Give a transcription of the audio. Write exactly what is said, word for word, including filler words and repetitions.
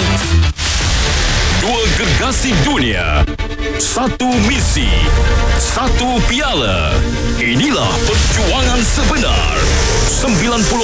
Dua gergasi dunia, satu misi, satu piala. Inilah perjuangan sebenar. sembilan puluh